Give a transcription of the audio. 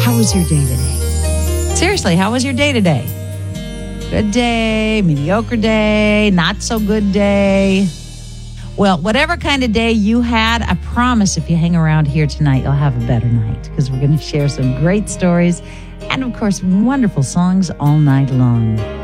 How was your day today? Seriously, how was your day today? Good day, mediocre day, not so good day. Well, whatever kind of day you had, I promise if you hang around here tonight, you'll have a better night because we're going to share some great stories and, of course, wonderful songs all night long.